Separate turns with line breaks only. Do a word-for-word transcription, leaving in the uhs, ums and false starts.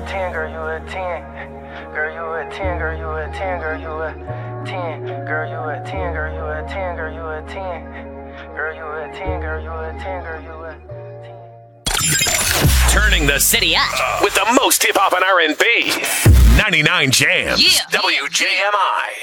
ten, girl, you a ten. Girl, you a ten, girl, you a ten, girl, you a ten. Girl, you a ten, girl, you a ten, girl, you a ten. Girl, you a ten, girl, you a ten, girl, you a ten.
Turning the city up with the most hip hop and R and B. ninety-nine Jams.
Yeah.
W J M I.